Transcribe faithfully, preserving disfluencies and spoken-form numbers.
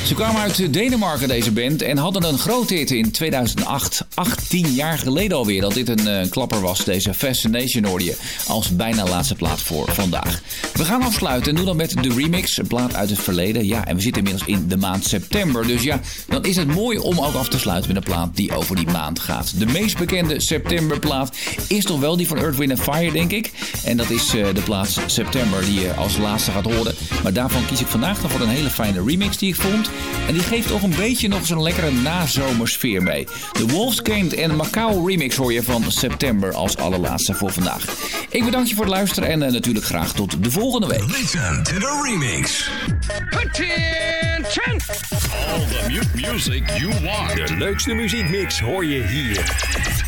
Ze kwamen uit Denemarken, deze band, en hadden een grote hit in tweeduizend acht. achttien jaar geleden alweer dat dit een uh, klapper was. Deze Fascination hoorde je als bijna laatste plaat voor vandaag. We gaan afsluiten en doen dan met de remix, een plaat uit het verleden. Ja, en we zitten inmiddels in de maand september. Dus ja, dan is het mooi om ook af te sluiten met een plaat die over die maand gaat. De meest bekende septemberplaat is toch wel die van Earth, Wind and Fire, denk ik. En dat is uh, de plaat September die je als laatste gaat horen. Maar daarvan kies ik vandaag dan voor een hele fijne remix die ik vond. En die geeft toch een beetje nog zo'n lekkere nazomersfeer mee. De Wolfscant en Macau remix hoor je van September als allerlaatste voor vandaag. Ik bedank je voor het luisteren en uh, natuurlijk graag tot de volgende week. Listen to the remix. Attention! All the mu- music you want. De leukste muziekmix hoor je hier.